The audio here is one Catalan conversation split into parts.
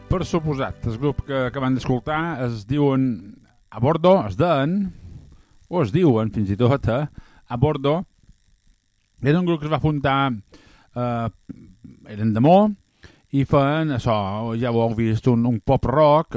Per suposat, el grup que acabem d'escoltar es diuen A Bordo, es deien, o es diuen fins i tot, A Bordo. Era un grup que es va fundar, eren de Mo, i feien això, ja ho heu vist, un pop rock.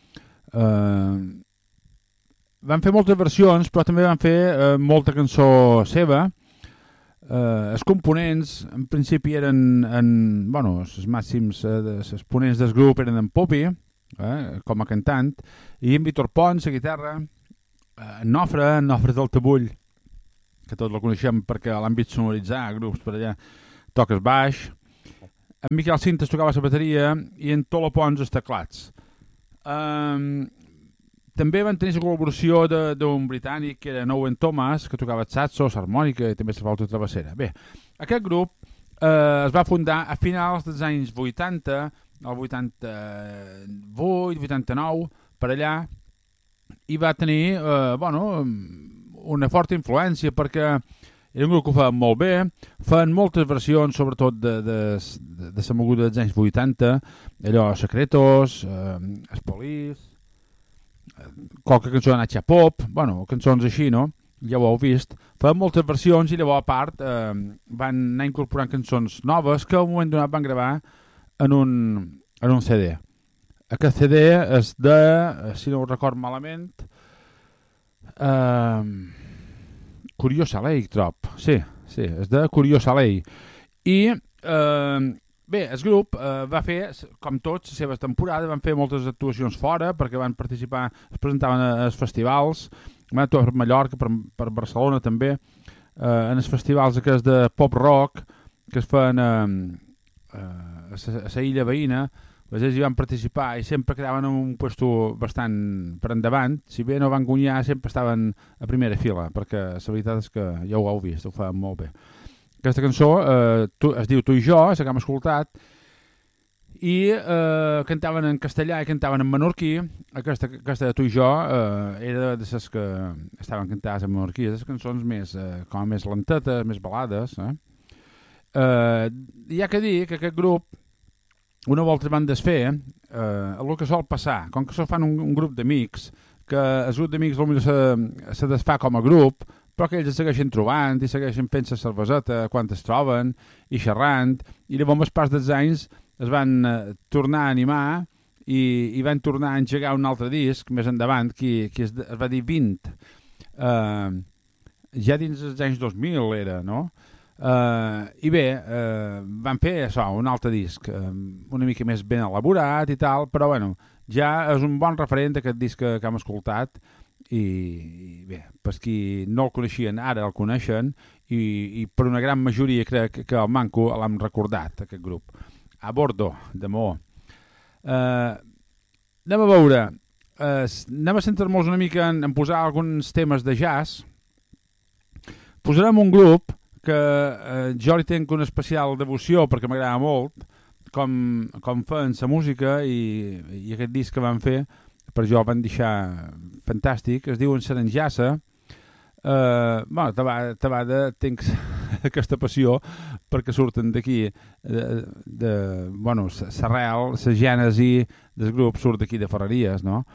Van fer moltes versions, però també van fer molta cançó seva. Els components en principi eren els màxims els exponents del grup eren en Popi com a cantant, i en Víctor Pons a guitarra, en Nofre del Tabull, que tots el coneixem perquè l'han vist sonoritzar grups per allà, toques baix, en Miquel Cintas tocava la bateria i en Tolo Pons els teclats. També van tenir la col·laboració d'un britànic que era Owen Thomas, que tocava el saxo, l'harmònica i també la flauta travessera. Bé, aquest grup es va fundar a finals dels anys 80, el 88, 89, per allà, i va tenir una forta influència perquè era un grup que ho feien molt bé, feien moltes versions, sobretot de la moguda dels anys 80, allò, Secretos, Espolis, qualque cançó de Nacha Pop, cançons així, no? Ja ho heu vist. Feien moltes versions i llavors a part van anar incorporant cançons noves que al moment donat van gravar en un CD. Aquest CD és de, si no ho record malament, Curiós Alei, trob. Sí, és de Curiós Alei. I bé, el grup va fer, com tots, les seves temporades, van fer moltes actuacions fora perquè van participar, es presentaven als festivals, van actuar per Mallorca, per Barcelona també, en els festivals aquests de pop rock que es feien a la illa veïna. Ells hi van participar i sempre quedaven en un lloc bastant per endavant. Si bé no van guanyar, sempre estaven a primera fila, perquè la veritat és que ja ho heu vist, ho feien molt bé. Aquesta cançó es diu Tu i jo, la que hem escoltat, i cantaven en castellà i cantaven en menorquí. Aquesta de Tu i jo era de les que estaven cantades en menorquí, les cançons més lentetes, més balades. Hi ha que dir que aquest grup, una volta es van desfer, el que sol passar, com que fan un grup d'amics, que el grup d'amics se desfà com a grup, però que ells es segueixen trobant i segueixen fent la cerveseta quan es troben i xerrant, i llavors amb el pas dels anys es van tornar a animar i van tornar a engegar un altre disc més endavant que es va dir 20, ja dins dels anys 2000 era, no? I bé, van fer això, un altre disc una mica més ben elaborat i tal, però bueno, ja és un bon referent d'aquest disc que hem escoltat. I bé, per qui no el coneixien ara el coneixen i per una gran majoria crec que el manco l'hem recordat, aquest grup. A Bordo, de Mo. Anem a veure, anem a centrar-nos una mica en posar alguns temes de jazz. Posarem un grup que jo li tenc una especial devoció perquè m'agrada molt com feien la música i aquest disc que van fer per jo el van deixar fantàstic, es diuen Serenjassa. Tabada tenc aquesta passió perquè surten d'aquí l'arrel, la gènesi del grup surt d'aquí de Ferreries, no?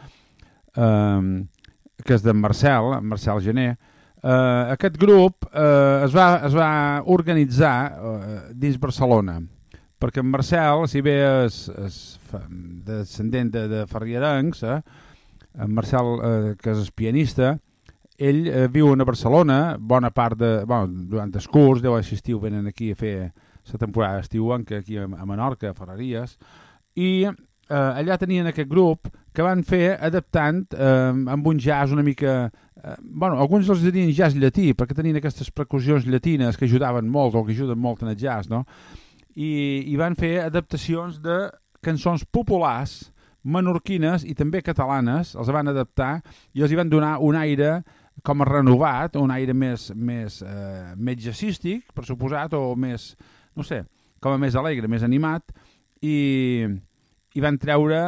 Que és d'en Marcel Gené. Aquest grup es va organitzar dins Barcelona perquè en Marcel, si bé és descendent de ferrierencs, en Marcel, que és pianista, ell viu a Barcelona, bona part durant el curs, deu assistiu, venen aquí a fer la temporada estiuenca aquí a Menorca, a Ferreries, i allà tenien aquest grup que van fer adaptant amb un jazz una mica... alguns els dirien jazz llatí, perquè tenien aquestes percussions llatines que ajudaven molt, o que ajuden molt en el jazz, no? I van fer adaptacions de cançons populars menorquines i també catalanes, els van adaptar i els hi van donar un aire com a renovat, un aire més jazzístic, per suposat, o més, no sé, com a més alegre, més animat, i van treure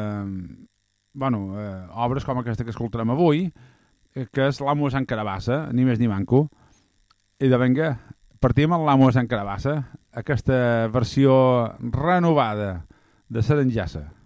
obres com aquesta que escoltarem avui, que és l'Amo de Sant Carabassa, ni més ni manco. I de venga, partim amb l'Amo de Sant Carabassa, aquesta versió renovada de Serenjassa.